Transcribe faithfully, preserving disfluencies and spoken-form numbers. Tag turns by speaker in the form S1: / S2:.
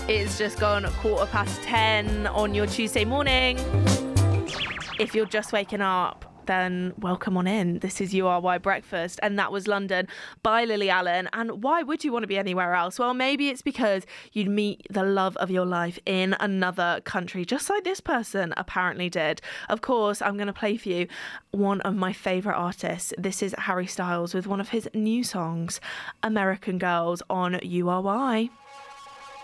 S1: It's just gone quarter past ten on your Tuesday morning. If you're just waking up, then welcome on in. This is U R Y Breakfast, and that was London by Lily Allen. And why would you want to be anywhere else? Well, maybe it's because you'd meet the love of your life in another country, just like this person apparently did. Of course, I'm going to play for you one of my favourite artists. This is Harry Styles with one of his new songs, American Girls, on U R Y.